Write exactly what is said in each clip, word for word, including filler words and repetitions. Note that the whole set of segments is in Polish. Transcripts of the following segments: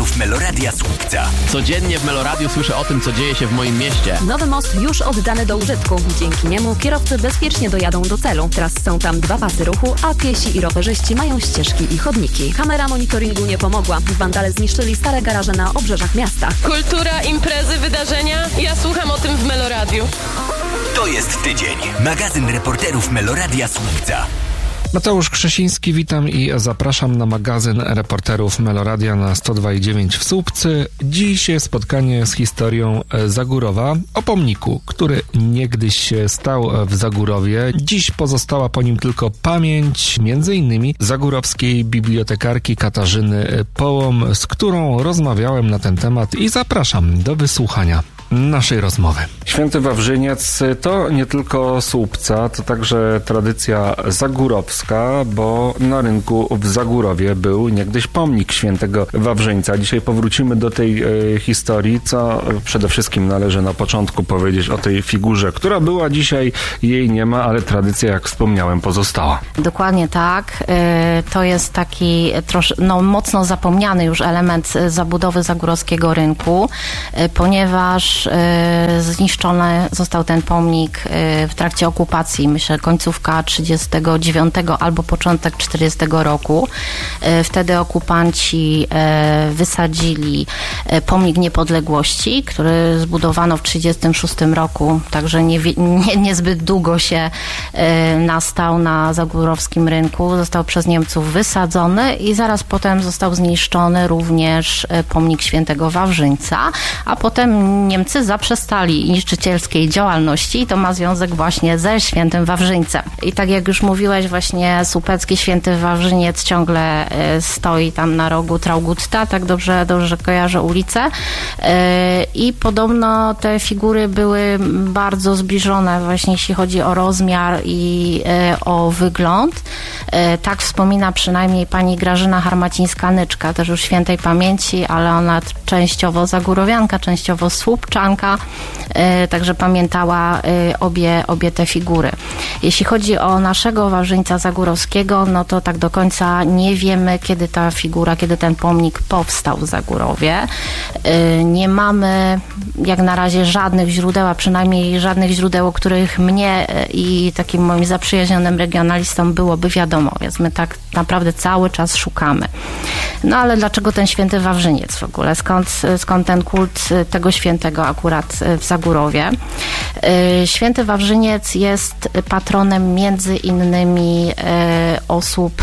reporterów Meloradia Słupca. Codziennie w Meloradiu słyszę o tym, co dzieje się w moim mieście. Nowy most już oddany do użytku. Dzięki niemu kierowcy bezpiecznie dojadą do celu. Teraz są tam dwa pasy ruchu, a piesi i rowerzyści mają ścieżki i chodniki. Kamera monitoringu nie pomogła. Wandale zniszczyli stare garaże na obrzeżach miasta. Kultura, imprezy, wydarzenia. Ja słucham o tym w Meloradiu. To jest tydzień. Magazyn reporterów Meloradia Słupca. Mateusz Krzesiński, witam i zapraszam na magazyn reporterów Meloradia na sto dwa i dziewięć w Słupcy. Dziś spotkanie z historią Zagórowa, o pomniku, który niegdyś stał w Zagórowie. Dziś pozostała po nim tylko pamięć między innymi zagórowskiej bibliotekarki Katarzyny Połom, z którą rozmawiałem na ten temat i zapraszam do wysłuchania naszej rozmowy. Święty Wawrzyniec to nie tylko Słupca, to także tradycja zagórowska, bo na rynku w Zagórowie był niegdyś pomnik świętego Wawrzyńca. Dzisiaj powrócimy do tej e, historii, co przede wszystkim należy na początku powiedzieć o tej figurze, która była dzisiaj, jej nie ma, ale tradycja, jak wspomniałem, pozostała. Dokładnie tak. E, to jest taki trosz, no, mocno zapomniany już element zabudowy zagórowskiego rynku, e, ponieważ zniszczony został ten pomnik w trakcie okupacji, myślę końcówka trzydziestego dziewiątego albo początek czterdziestego roku. Wtedy okupanci wysadzili pomnik niepodległości, który zbudowano w trzydziestym szóstym roku, także nie, nie, niezbyt długo się nastał na zagórowskim rynku. Został przez Niemców wysadzony i zaraz potem został zniszczony również pomnik świętego Wawrzyńca, a potem Niemcy zaprzestali niszczycielskiej działalności i to ma związek właśnie ze świętym Wawrzyńcem. I tak jak już mówiłeś, właśnie słupecki święty Wawrzyniec ciągle stoi tam na rogu Traugutta, tak dobrze, dobrze kojarzę ulicę. I podobno te figury były bardzo zbliżone właśnie jeśli chodzi o rozmiar i o wygląd. Tak wspomina przynajmniej pani Grażyna Harmacińska-Nyczka, też już świętej pamięci, ale ona częściowo zagórowianka, częściowo słupczanka, także pamiętała obie, obie te figury. Jeśli chodzi o naszego Wawrzyńca Zagórowskiego, no to tak do końca nie wiemy, kiedy ta figura, kiedy ten pomnik powstał w Zagórowie. Nie mamy jak na razie żadnych źródeł, a przynajmniej żadnych źródeł, o których mnie i takim moim zaprzyjaźnionym regionalistom byłoby wiadomo, więc my tak naprawdę cały czas szukamy. No ale dlaczego ten święty Wawrzyniec w ogóle? Skąd, skąd ten kult tego świętego akurat w Zagórowie? Święty Wawrzyniec jest patronem między innymi osób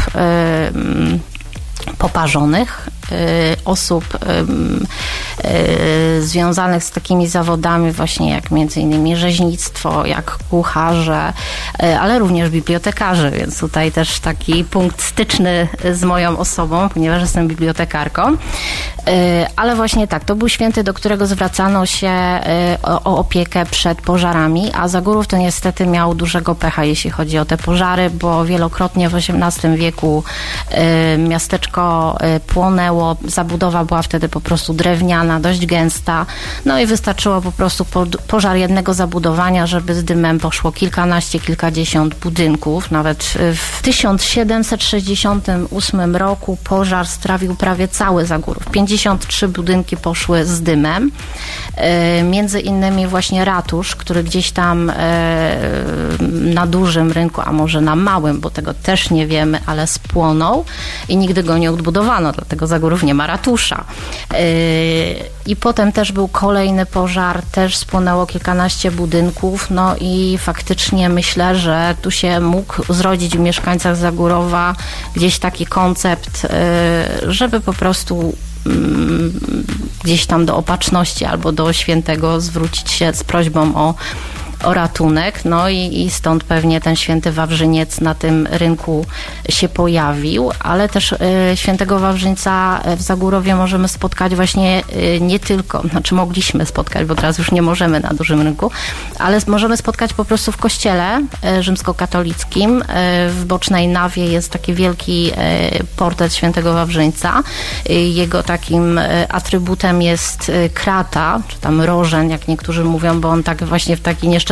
poparzonych, osób związanych z takimi zawodami właśnie jak między innymi rzeźnictwo, jak kucharze, ale również bibliotekarze, więc tutaj też taki punkt styczny z moją osobą, ponieważ jestem bibliotekarką. Ale właśnie tak, to był święty, do którego zwracano się o, o opiekę przed pożarami, a Zagórów to niestety miał dużego pecha, jeśli chodzi o te pożary, bo wielokrotnie w osiemnastym wieku miasteczko płonęło, zabudowa była wtedy po prostu drewniana, dość gęsta, no i wystarczyło po prostu pożar jednego zabudowania, żeby z dymem poszło kilkanaście, kilkadziesiąt budynków. Nawet w tysiąc siedemset sześćdziesiątym ósmym roku pożar strawił prawie cały Zagórów. pięćdziesiąt trzy budynki poszły z dymem. Między innymi właśnie ratusz, który gdzieś tam na dużym rynku, a może na małym, bo tego też nie wiemy, ale spłonął i nigdy go nie odbudowano, dlatego Zagórów nie ma ratusza. I potem też był kolejny pożar, też spłonęło kilkanaście budynków, no i faktycznie myślę, że tu się mógł zrodzić w mieszkańcach Zagórowa gdzieś taki koncept, żeby po prostu gdzieś tam do opatrzności albo do świętego zwrócić się z prośbą o o ratunek, no i, i stąd pewnie ten święty Wawrzyniec na tym rynku się pojawił, ale też y, świętego Wawrzyńca w Zagórowie możemy spotkać właśnie y, nie tylko, znaczy mogliśmy spotkać, bo teraz już nie możemy na dużym rynku, ale możemy spotkać po prostu w kościele y, rzymskokatolickim. Y, w bocznej nawie jest taki wielki y, portret świętego Wawrzyńca. Y, jego takim y, atrybutem jest y, krata, czy tam rożen, jak niektórzy mówią, bo on tak właśnie w taki nieszczęsny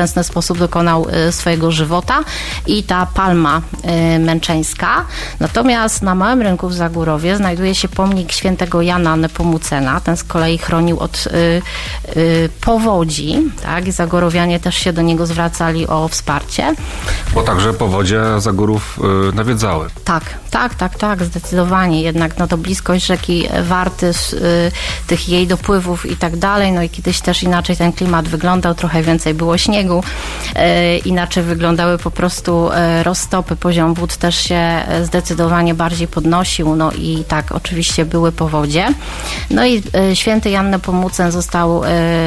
nieszczęsny sposób dokonał swojego żywota i ta palma męczeńska. Natomiast na Małym Rynku w Zagórowie znajduje się pomnik świętego Jana Nepomucena. Ten z kolei chronił od powodzi, tak? I Zagorowianie też się do niego zwracali o wsparcie. Bo także powodzie Zagórów y, nawiedzały. Tak, tak, tak, tak, zdecydowanie. Jednak no to bliskość rzeki Warty, y, tych jej dopływów i tak dalej, no i kiedyś też inaczej ten klimat wyglądał, trochę więcej było śniegu, y, inaczej wyglądały po prostu y, roztopy, poziom wód też się zdecydowanie bardziej podnosił, no i tak, oczywiście były powodzie. No i y, święty Jan Nepomucen został y,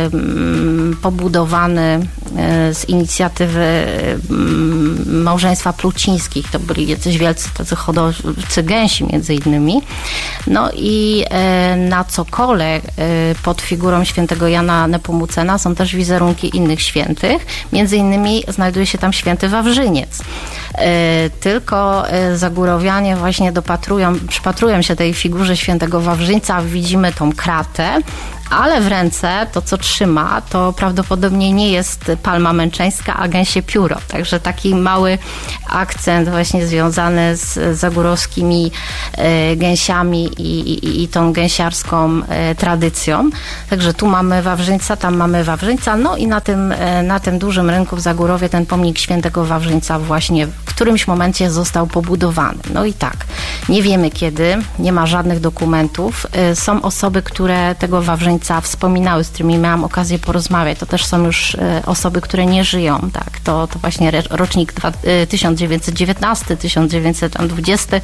pobudowany y, z inicjatywy y, małżeństwa Plucińskich. To byli jacyś wielcy tacy hodowcy gęsi między innymi. No i e, na cokole e, pod figurą świętego Jana Nepomucena są też wizerunki innych świętych. Między innymi znajduje się tam święty Wawrzyniec. E, tylko e, Zagórowianie właśnie dopatrują, przypatrują się tej figurze świętego Wawrzyńca. Widzimy tą kratę, ale w ręce to, co trzyma, to prawdopodobnie nie jest palma męczeńska, a gęsie pióro. Także taki mały akcent właśnie związany z zagórowskimi e, gęsiami i, i, i tą gęsiarską e, tradycją. Także tu mamy Wawrzyńca, tam mamy Wawrzyńca. No i na tym, e, na tym dużym rynku w Zagórowie ten pomnik świętego Wawrzyńca właśnie w którymś momencie został pobudowany. No i tak, nie wiemy kiedy, nie ma żadnych dokumentów. E, są osoby, które tego Wawrzyńca wspominały, z którymi miałam okazję porozmawiać. To też są już e, osoby, które nie żyją. Tak? To, to właśnie rocznik tysiąc dziewięćset dziewiętnasty, tysiąc dziewięćset dwudziesty.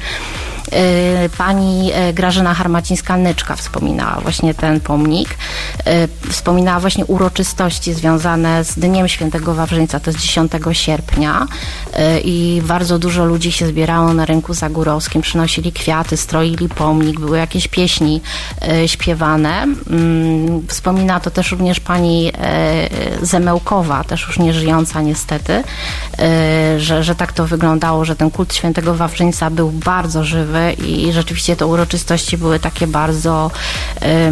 E, pani Grażyna Harmacińska-Nyczka wspominała właśnie ten pomnik. E, wspominała właśnie uroczystości związane z Dniem Świętego Wawrzyńca. To jest dziesiątego sierpnia e, i bardzo dużo ludzi się zbierało na rynku zagórowskim. Przynosili kwiaty, stroili pomnik, były jakieś pieśni e, śpiewane. Mm, Wspomina to też również pani e, Zemełkowa, też już nieżyjąca niestety, e, że, że tak to wyglądało, że ten kult świętego Wawrzyńca był bardzo żywy i rzeczywiście te uroczystości były takie bardzo e,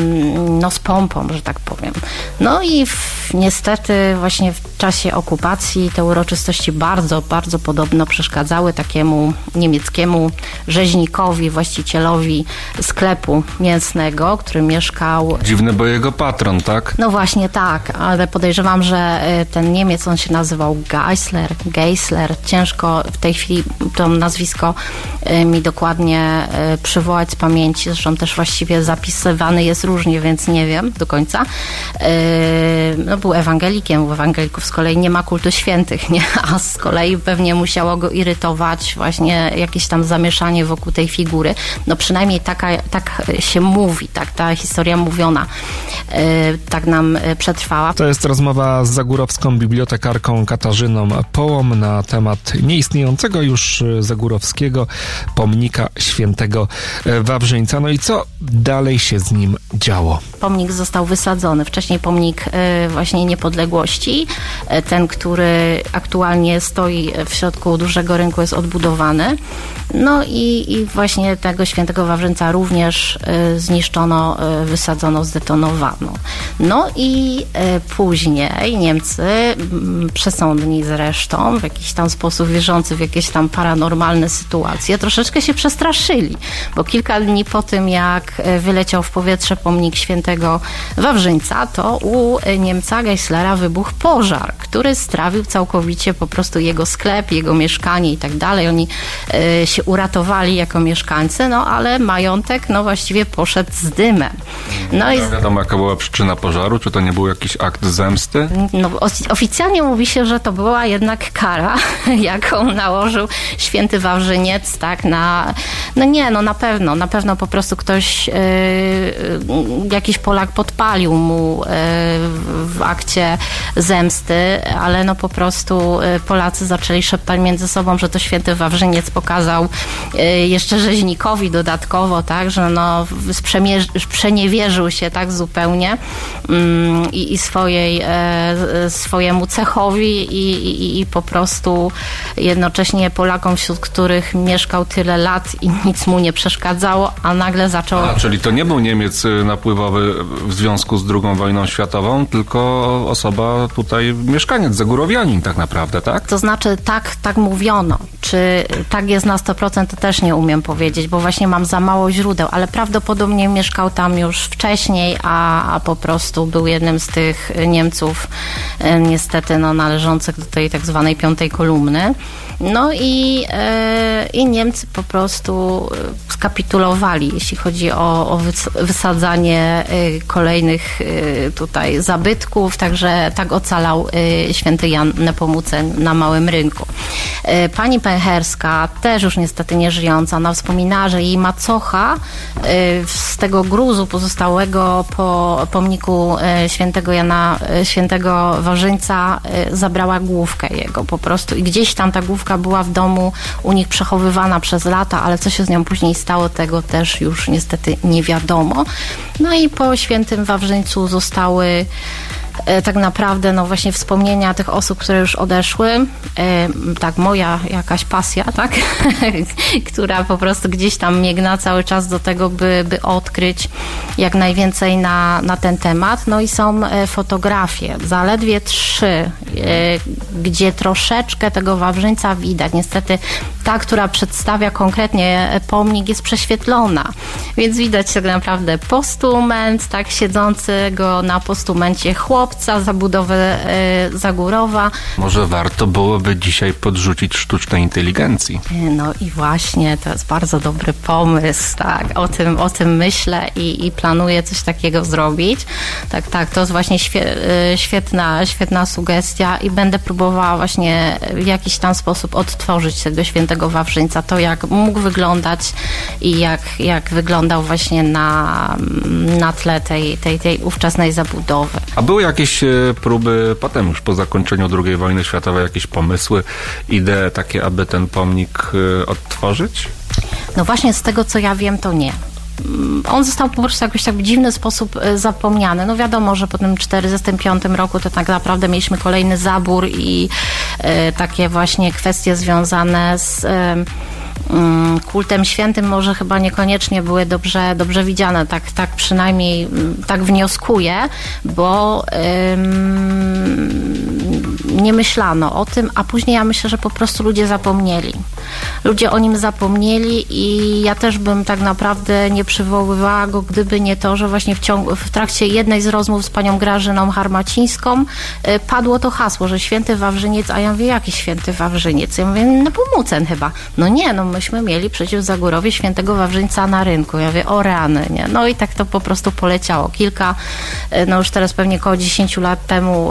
no z pompą, że tak powiem. No i w, niestety właśnie w czasie okupacji te uroczystości bardzo, bardzo podobno przeszkadzały takiemu niemieckiemu rzeźnikowi, właścicielowi sklepu mięsnego, który mieszkał... Dziwne, bo jego patron, tak? No właśnie tak, ale podejrzewam, że ten Niemiec, on się nazywał Geisler, Geisler. Ciężko w tej chwili to nazwisko mi dokładnie przywołać z pamięci, zresztą też właściwie zapisywany jest różnie, więc nie wiem do końca. No, był ewangelikiem, u ewangelików z kolei nie ma kultu świętych, nie? A z kolei pewnie musiało go irytować właśnie jakieś tam zamieszanie wokół tej figury. No przynajmniej taka, tak się mówi, tak ta historia mówiona tak nam przetrwała. To jest rozmowa z zagórowską bibliotekarką Katarzyną Połom na temat nieistniejącego już zagórowskiego pomnika świętego Wawrzyńca. No i co dalej się z nim działo? Pomnik został wysadzony. Wcześniej pomnik właśnie niepodległości. Ten, który aktualnie stoi w środku dużego rynku, jest odbudowany. No i, i właśnie tego świętego Wawrzyńca również zniszczono, wysadzono, zdetonowano. No i później Niemcy, przesądni zresztą, w jakiś tam sposób wierzący w jakieś tam paranormalne sytuacje, troszeczkę się przestraszyli, bo kilka dni po tym, jak wyleciał w powietrze pomnik świętego Wawrzyńca, to u Niemca Geislera wybuchł pożar, który strawił całkowicie po prostu jego sklep, jego mieszkanie i tak dalej. Oni y, się uratowali jako mieszkańcy, no ale majątek no właściwie poszedł z dymem. No i wiadomo, jaka była przyczyna pożaru? Czy to nie był jakiś akt zemsty? No, oficjalnie mówi się, że to była jednak kara, jaką nałożył święty Wawrzyniec, tak, na... No nie, no na pewno, na pewno po prostu ktoś, yy, jakiś Polak podpalił mu yy, w akcie zemsty, ale no po prostu Polacy zaczęli szeptać między sobą, że to święty Wawrzyniec pokazał yy, jeszcze rzeźnikowi dodatkowo, tak, że no sprzeniewierzył powierzył się tak zupełnie mm, i, i swojej, e, swojemu cechowi i, i, i po prostu jednocześnie Polakom, wśród których mieszkał tyle lat i nic mu nie przeszkadzało, a nagle zaczął... A, czyli to nie był Niemiec napływowy w związku z drugą wojną światową, tylko osoba tutaj, mieszkaniec, zagórowianin tak naprawdę, tak? To znaczy tak, tak mówiono. Czy tak jest na sto procent, to też nie umiem powiedzieć, bo właśnie mam za mało źródeł, ale prawdopodobnie mieszkał tam już wcześniej, a, a po prostu był jednym z tych Niemców niestety no, należących do tej tak zwanej piątej kolumny. No i, e, i Niemcy po prostu skapitulowali, jeśli chodzi o, o wysadzanie kolejnych tutaj zabytków, także tak ocalał święty Jan Nepomucen na Małym Rynku. Pani Pęcherska, też już niestety nie żyjąca, ona wspominała, że jej macocha z tego gruzu pozostałego po pomniku świętego Jana, świętego Warzyńca zabrała główkę jego po prostu i gdzieś tam ta główka była w domu u nich przechowywana przez lata, ale co się z nią później stało, tego też już niestety nie wiadomo. No i po świętym Wawrzyńcu zostały tak naprawdę, no właśnie wspomnienia tych osób, które już odeszły, e, tak moja jakaś pasja, tak, która po prostu gdzieś tam miegna cały czas do tego, by, by odkryć jak najwięcej na, na ten temat. No i są fotografie, zaledwie trzy, e, gdzie troszeczkę tego Wawrzyńca widać. Niestety ta, która przedstawia konkretnie pomnik, jest prześwietlona, więc widać tak naprawdę postument, tak, siedzącego na postumencie chłop, za budowę y, Zagórowa. Może warto byłoby dzisiaj podrzucić sztucznej inteligencji. No i właśnie, to jest bardzo dobry pomysł, tak, o tym, o tym myślę i, i planuję coś takiego zrobić. Tak, tak, to jest właśnie świe, y, świetna, świetna sugestia i będę próbowała właśnie w jakiś tam sposób odtworzyć tego świętego Wawrzyńca, to jak mógł wyglądać i jak, jak wyglądał właśnie na, na tle tej, tej, tej ówczesnej zabudowy. A były jakieś próby potem już po zakończeniu drugiej wojny światowej, jakieś pomysły, idee takie, aby ten pomnik odtworzyć? No właśnie z tego, co ja wiem, to nie. On został po prostu jakoś tak w dziwny sposób zapomniany. No wiadomo, że po tym czterdziestym piątym roku to tak naprawdę mieliśmy kolejny zabór i e, takie właśnie kwestie związane z e, kultem świętym może chyba niekoniecznie były dobrze, dobrze widziane, tak, tak przynajmniej tak wnioskuję, bo ym, nie myślano o tym, a później ja myślę, że po prostu ludzie zapomnieli. Ludzie o nim zapomnieli i ja też bym tak naprawdę nie przywoływała go, gdyby nie to, że właśnie w, ciągu, w trakcie jednej z rozmów z panią Grażyną Harmacińską y, padło to hasło, że święty Wawrzyniec, a ja mówię, jaki święty Wawrzyniec? Ja mówię, Nepomucen chyba. No nie, no myśmy mieli przecież w Zagórowie świętego Wawrzyńca na rynku. Ja mówię, o rany, nie? No i tak to po prostu poleciało. Kilka, no już teraz pewnie około dziesięciu lat temu,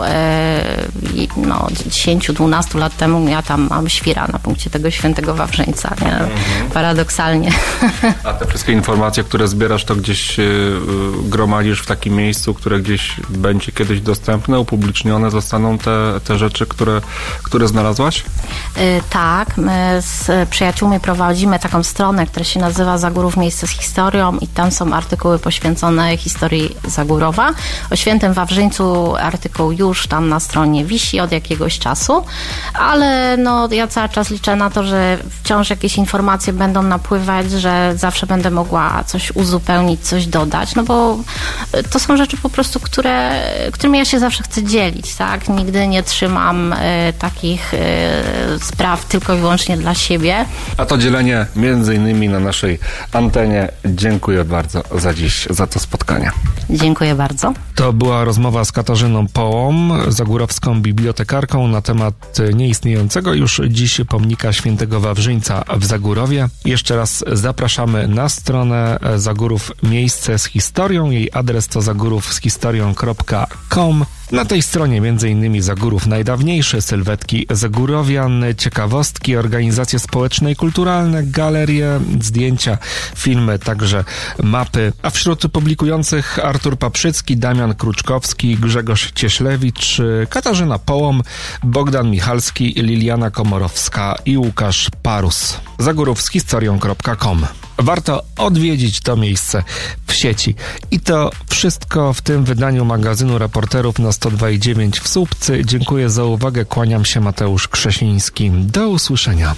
y, no dziesięciu, dwunastu lat temu ja tam mam świra na punkcie tego świętego Wawrzyńca, nie? Mhm. Paradoksalnie. A te wszystkie informacje, które zbierasz, to gdzieś y, gromadzisz w takim miejscu, które gdzieś będzie kiedyś dostępne, upublicznione zostaną te, te rzeczy, które, które znalazłaś? Y, tak, my z przyjaciółmi prowadzimy taką stronę, która się nazywa Zagórów Miejsce z historią i tam są artykuły poświęcone historii Zagórowa. O świętym Wawrzyńcu artykuł już tam na stronie wisi od jakiegoś czasu, ale no ja cały czas liczę na to, że wciąż jakieś informacje będą napływać, że zawsze będę mogła coś uzupełnić, coś dodać, no bo to są rzeczy po prostu, które, którymi ja się zawsze chcę dzielić, tak? Nigdy nie trzymam y, takich y, spraw tylko i wyłącznie dla siebie. A to dzielenie między innymi na naszej antenie. Dziękuję bardzo za dziś, za to spotkanie. Dziękuję bardzo. To była rozmowa z Katarzyną Połom, zagórowską bibliotekarką na temat nieistniejącego już dziś pomnika świętego Wawrzyńca w Zagórowie. Jeszcze raz zapraszamy na stronę Zagórów Miejsce z historią. Jej adres to zagórów z historią kropka com. Na tej stronie między innymi Zagórów najdawniejsze, sylwetki Zagórowian, ciekawostki, organizacje społeczne i kulturalne, galerie, zdjęcia, filmy, także mapy. A wśród publikujących Artur Paprzycki, Damian Kruczkowski, Grzegorz Cieślewicz, Katarzyna Połom, Bogdan Michalski, Liliana Komorowska i Łukasz Parus. zagórów z historią kropka com. Warto odwiedzić to miejsce w sieci. I to wszystko w tym wydaniu magazynu Reporterów na sto dwa i dziewięć w Słupcy. Dziękuję za uwagę, kłaniam się, Mateusz Krzesiński. Do usłyszenia.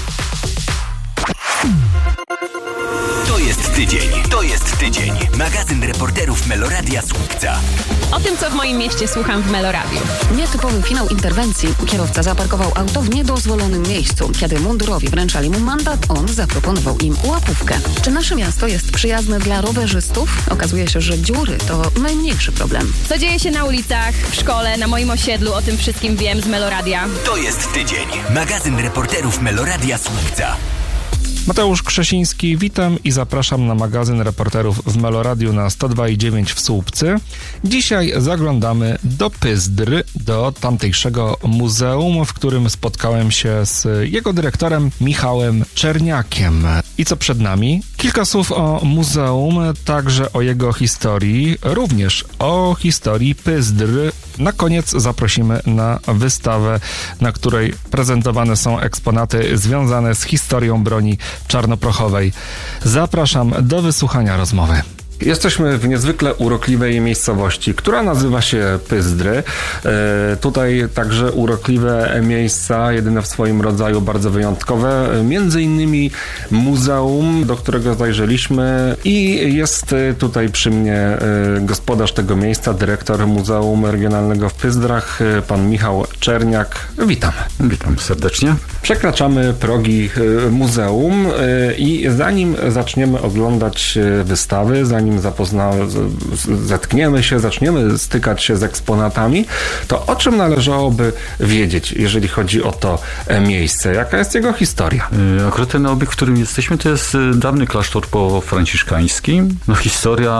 To jest tydzień, to jest tydzień. Magazyn Reporterów Meloradia Słupca. O tym, co w moim mieście słucham w Meloradiu. Nietypowy finał interwencji. Kierowca zaparkował auto w niedozwolonym miejscu. Kiedy mundurowi wręczali mu mandat, on zaproponował im łapówkę. Czy nasze miasto jest przyjazne dla rowerzystów? Okazuje się, że dziury to najmniejszy problem. Co dzieje się na ulicach, w szkole, na moim osiedlu, o tym wszystkim wiem z Meloradia. To jest tydzień. Magazyn Reporterów Meloradia Słupca. Mateusz Krzesiński, witam i zapraszam na magazyn Reporterów w Meloradiu na sto dwa i dziewięć w Słupcy. Dzisiaj zaglądamy do Pyzdry, do tamtejszego muzeum, w którym spotkałem się z jego dyrektorem Michałem Czerniakiem. I co przed nami? Kilka słów o muzeum, także o jego historii, również o historii Pyzdry. Na koniec zaprosimy na wystawę, na której prezentowane są eksponaty związane z historią broni czarnoprochowej. Zapraszam do wysłuchania rozmowy. Jesteśmy w niezwykle urokliwej miejscowości, która nazywa się Pyzdry. E, tutaj także urokliwe miejsca, jedyne w swoim rodzaju, bardzo wyjątkowe. Między innymi muzeum, do którego zajrzeliśmy, i jest tutaj przy mnie e, gospodarz tego miejsca, dyrektor Muzeum Regionalnego w Pyzdrach, pan Michał Czerniak. Witam. Witam serdecznie. Przekraczamy progi e, muzeum e, i zanim zaczniemy oglądać wystawy, zanim Zapozna, zetkniemy się, zaczniemy stykać się z eksponatami, to o czym należałoby wiedzieć, jeżeli chodzi o to miejsce? Jaka jest jego historia? Akurat ten obiekt, w którym jesteśmy, to jest dawny klasztor pofranciszkański. No, historia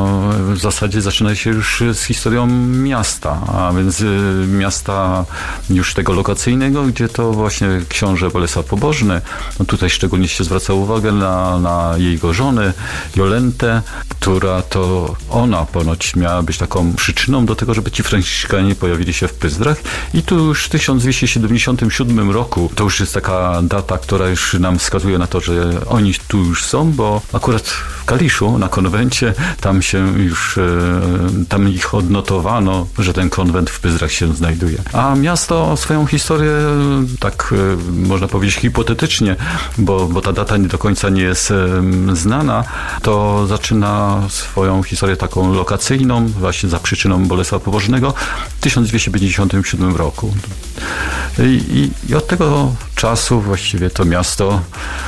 w zasadzie zaczyna się już z historią miasta, a więc miasta już tego lokacyjnego, gdzie to właśnie książę Bolesław Pobożny, no tutaj szczególnie się zwraca uwagę na, na jego żonę Jolentę, która to ona ponoć miała być taką przyczyną do tego, żeby ci franciszkanie pojawili się w Pyzdrach. I tu już w tysiąc dwieście siedemdziesiątym siódmym roku, to już jest taka data, która już nam wskazuje na to, że oni tu już są, bo akurat w Kaliszu, na konwencie, tam się już, tam ich odnotowano, że ten konwent w Pyzdrach się znajduje. A miasto swoją historię, tak można powiedzieć hipotetycznie, bo, bo ta data nie do końca nie jest znana, to zaczyna swoją historię taką lokacyjną, właśnie za przyczyną Bolesława Pobożnego w tysiąc dwieście pięćdziesiątym siódmym roku. I, i, i od tego czasu właściwie to miasto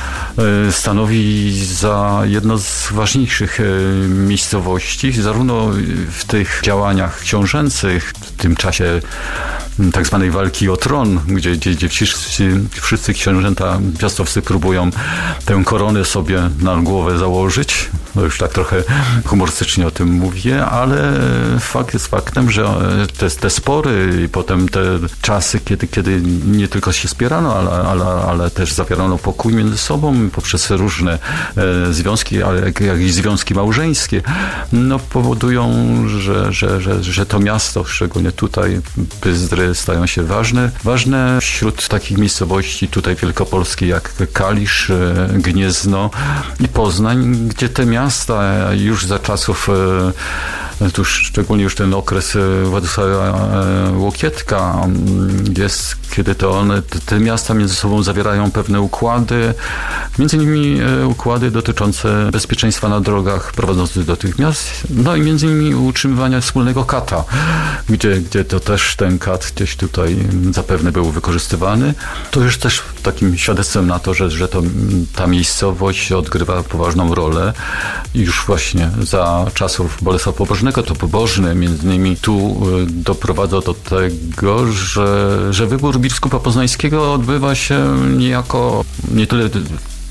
stanowi za jedno z ważniejszych miejscowości, zarówno w tych działaniach książęcych, w tym czasie tak zwanej walki o tron, gdzie, gdzie, gdzie wszyscy, wszyscy książęta piastowscy próbują tę koronę sobie na głowę założyć. No już tak trochę humorystycznie o tym mówię, ale fakt jest faktem, że te, te spory i potem te czasy, kiedy, kiedy nie tylko się spierano, ale, ale, ale też zawierano pokój między sobą poprzez różne e, związki, ale jak, jak i związki małżeńskie, no powodują, że, że, że, że to miasto, szczególnie tutaj Pyzdry, stają się ważne. Ważne wśród takich miejscowości tutaj wielkopolskich jak Kalisz, e, Gniezno i Poznań, gdzie te miasta już za czasów tu szczególnie już ten okres Władysława Łokietka jest, kiedy to one, te miasta między sobą zawierają pewne układy, między innymi układy dotyczące bezpieczeństwa na drogach prowadzących do tych miast, no i między innymi utrzymywania wspólnego kata, gdzie, gdzie to też ten kat gdzieś tutaj zapewne był wykorzystywany. To już też takim świadectwem na to, że, że to, ta miejscowość odgrywa poważną rolę i już właśnie za czasów Bolesława Pobożnego to Pobożny między innymi tu doprowadza do tego, że, że wybór biskupa poznańskiego odbywa się niejako nie tyle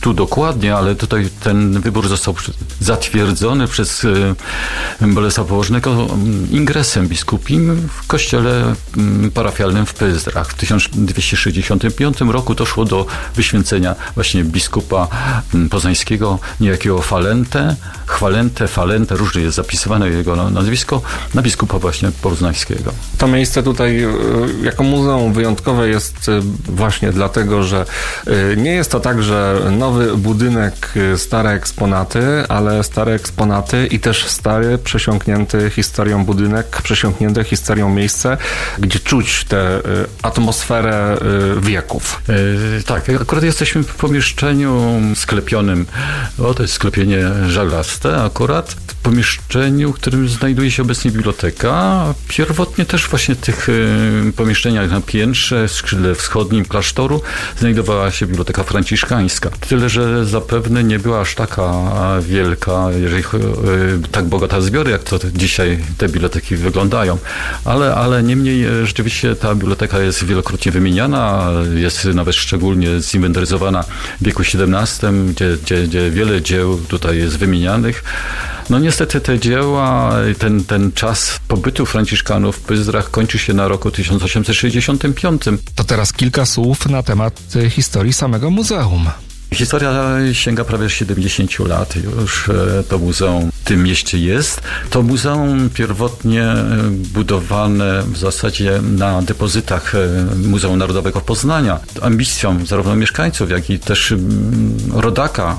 tu dokładnie, ale tutaj ten wybór został zatwierdzony przez Bolesława Pobożnego ingresem biskupim w kościele parafialnym w Pyzdrach. W tysiąc dwieście sześćdziesiątym piątym roku doszło do wyświęcenia właśnie biskupa poznańskiego, niejakiego Falente, Chwalente, Falente, różnie jest zapisywane jego nazwisko, na biskupa właśnie poznańskiego. To miejsce tutaj jako muzeum wyjątkowe jest właśnie dlatego, że nie jest to tak, że nowy budynek, stare eksponaty, ale stare eksponaty i też stary, przesiąknięty historią budynek, przesiąknięte historią miejsce, gdzie czuć tę atmosferę wieków. Yy, tak, akurat jesteśmy w pomieszczeniu sklepionym, o to jest sklepienie żaglaste akurat, w pomieszczeniu, w którym znajduje się obecnie biblioteka. Pierwotnie też właśnie w tych y, pomieszczeniach na piętrze, w skrzydle wschodnim klasztoru znajdowała się biblioteka franciszkańska. Tyle, że zapewne nie była aż taka wielka, jeżeli y, tak bogata zbiory, jak to dzisiaj te biblioteki wyglądają. Ale, ale niemniej rzeczywiście ta biblioteka jest wielokrotnie wymieniana, jest nawet szczególnie zinwentaryzowana w wieku siedemnastym, gdzie, gdzie, gdzie wiele dzieł tutaj jest wymienianych. No niestety te dzieła, ten, ten czas pobytu Franciszkanów w Pyzdrach kończy się na roku tysiąc osiemset sześćdziesiątym piątym. To teraz kilka słów na temat historii samego muzeum. Historia sięga prawie siedemdziesiąt lat. Już to muzeum w tym mieście jest. To muzeum pierwotnie budowane w zasadzie na depozytach Muzeum Narodowego Poznania. Ambicją zarówno mieszkańców, jak i też rodaka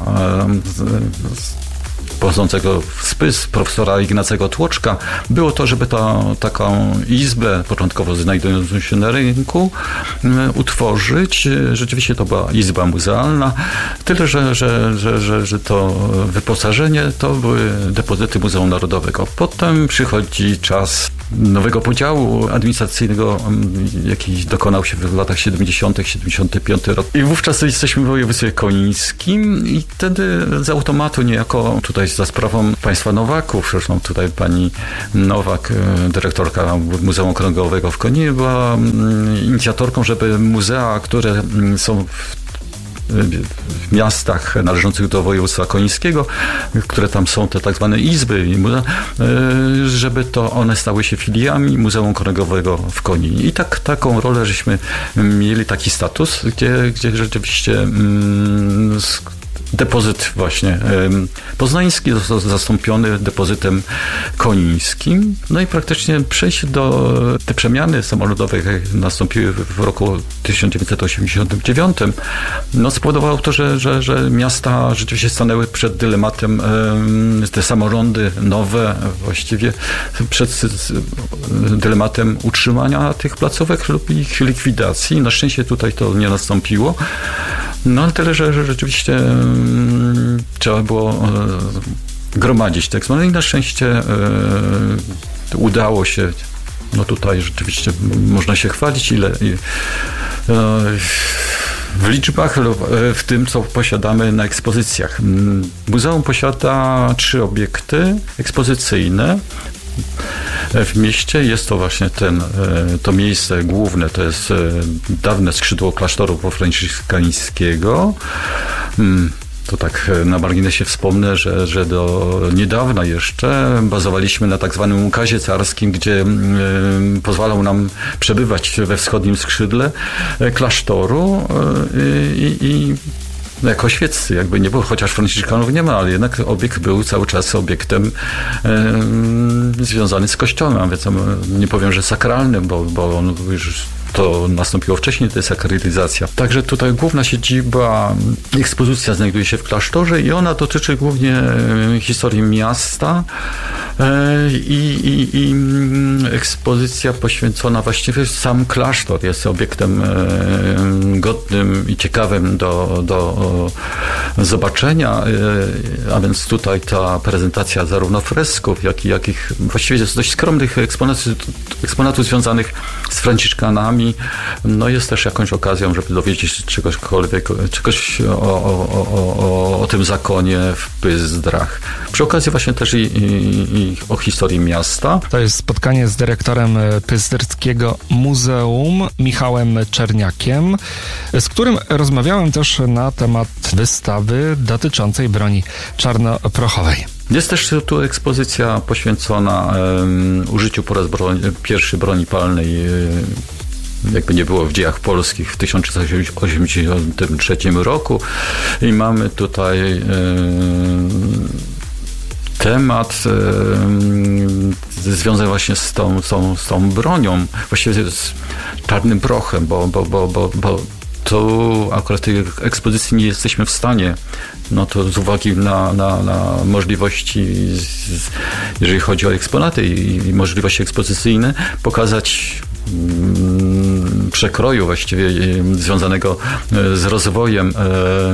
pochodzącego z Pys, profesora Ignacego Tłoczka, było to, żeby ta, taką izbę, początkowo znajdującą się na rynku, utworzyć. Rzeczywiście to była izba muzealna, tyle, że, że, że, że, że to wyposażenie to były depozyty Muzeum Narodowego. Potem przychodzi czas nowego podziału administracyjnego, jaki dokonał się w latach siedemdziesiątych, siedemdziesiąty piąty rok. I wówczas jesteśmy w województwie konińskim i wtedy z automatu niejako tutaj za sprawą państwa Nowaków, zresztą tutaj pani Nowak, dyrektorka Muzeum Okręgowego w Koninie, była inicjatorką, żeby muzea, które są w w miastach należących do województwa konińskiego, które tam są te tak zwane izby, żeby to one stały się filiami Muzeum Okręgowego w Koninie. I tak, taką rolę żeśmy mieli, taki status, gdzie, gdzie rzeczywiście mm, depozyt właśnie poznański został zastąpiony depozytem konińskim. No i praktycznie przejście do te przemiany samolutowe, jak nastąpiły w roku tysiąc dziewięćset osiemdziesiątym dziewiątym, no spowodowało to, że, że, że miasta rzeczywiście stanęły przed dylematem, te samorządy nowe właściwie przed dylematem utrzymania tych placówek lub ich likwidacji. Na szczęście tutaj to nie nastąpiło. No ale tyle, że, że rzeczywiście um, trzeba było um, gromadzić tekst. No i na szczęście um, udało się, no tutaj rzeczywiście można się chwalić, ile i, um, w liczbach lub w tym, co posiadamy na ekspozycjach. Muzeum posiada trzy obiekty ekspozycyjne w mieście. Jest to właśnie ten, to miejsce główne, to jest dawne skrzydło klasztoru pofranciszkańskiego. To tak na marginesie wspomnę, że, że do niedawna jeszcze bazowaliśmy na tak zwanym ukazie carskim, gdzie y, pozwalał nam przebywać we wschodnim skrzydle klasztoru i, i jako świeccy, jakby nie było, chociaż franciszkanów nie ma, ale jednak obiekt był cały czas obiektem e, związany z kościołem, a więc nie powiem, że sakralnym, bo, bo on już to nastąpiło wcześniej, to jest sakralizacja. Także tutaj główna siedziba, ekspozycja znajduje się w klasztorze i ona dotyczy głównie historii miasta i, i, i ekspozycja poświęcona właściwie sam klasztor jest obiektem godnym i ciekawym do, do zobaczenia, a więc tutaj ta prezentacja zarówno fresków, jak i jakich właściwie jest dość skromnych eksponatów, eksponatów związanych z Franciszkanami. No jest też jakąś okazją, żeby dowiedzieć się czegośkolwiek, czegoś o, o, o, o, o tym zakonie w Pyzdrach. Przy okazji właśnie też i, i, historii, o historii miasta. To jest spotkanie z dyrektorem Pyzdrskiego Muzeum, Michałem Czerniakiem, z którym rozmawiałem też na temat wystawy dotyczącej broni czarnoprochowej. Jest też tu ekspozycja poświęcona um, użyciu po raz broni, pierwszy broni palnej, jakby nie było, w dziejach polskich w tysiąc trzysta osiemdziesiątym trzecim roku i mamy tutaj um, temat um, związany właśnie z tą, z, tą, z tą bronią, właściwie z czarnym prochem, bo, bo, bo, bo, bo to akurat w tej ekspozycji nie jesteśmy w stanie, no to z uwagi na, na, na możliwości, z, jeżeli chodzi o eksponaty i, i możliwości ekspozycyjne, pokazać mm, przekroju właściwie związanego z rozwojem e,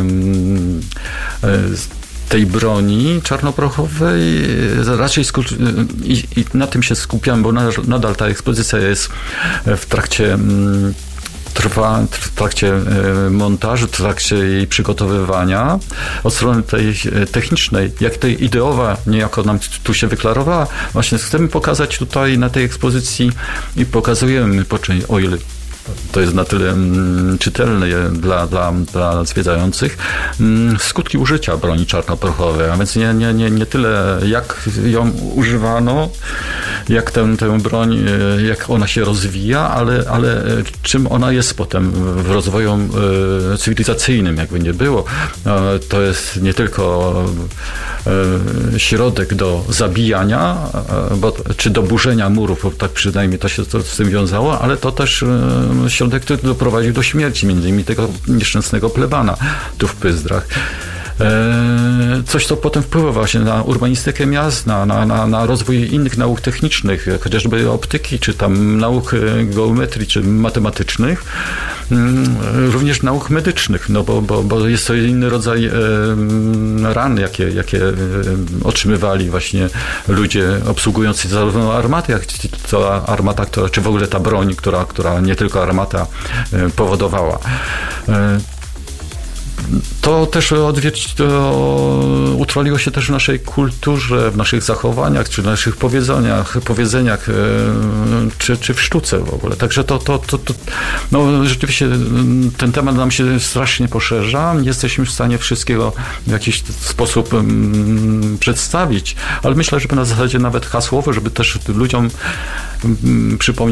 e, tej broni czarnoprochowej. Raczej sku- i, i na tym się skupiam, bo nadal ta ekspozycja jest w trakcie mm, trwa w trakcie montażu, w trakcie jej przygotowywania. Od strony tej technicznej, jak tej ideowa niejako nam tu się wyklarowała, właśnie chcemy pokazać tutaj na tej ekspozycji i pokazujemy, o ile to jest na tyle mm, czytelne dla, dla, dla zwiedzających, mm, skutki użycia broni czarnoprochowej, a więc nie, nie, nie, nie tyle jak ją używano, jak tę, tę broń, jak ona się rozwija, ale, ale czym ona jest potem w rozwoju e, cywilizacyjnym, jakby nie było. E, to jest nie tylko e, środek do zabijania, e, bo, czy do burzenia murów, bo tak przynajmniej to się to z tym wiązało, ale to też e, środek, który doprowadził do śmierci między innymi tego nieszczęsnego plebana tu w Pyzdrach. Coś, co potem wpływa właśnie na urbanistykę miast, na, na, na, na rozwój innych nauk technicznych, chociażby optyki, czy tam nauk geometrii, czy matematycznych, również nauk medycznych, no bo, bo, bo jest to inny rodzaj e, ran, jakie, jakie otrzymywali właśnie ludzie obsługujący zarówno armatę, jak i ta armata, która, czy w ogóle ta broń, która, która nie tylko armata powodowała. E, To też odwiecz, to utrwaliło się też w naszej kulturze, w naszych zachowaniach, czy w naszych powiedzeniach, powiedzeniach czy, czy w sztuce w ogóle. Także to, to, to, to no, rzeczywiście ten temat nam się strasznie poszerza. Nie jesteśmy w stanie wszystkiego w jakiś sposób um, przedstawić, ale myślę, żeby na zasadzie nawet hasłowo, żeby też ludziom um, przypomnieć,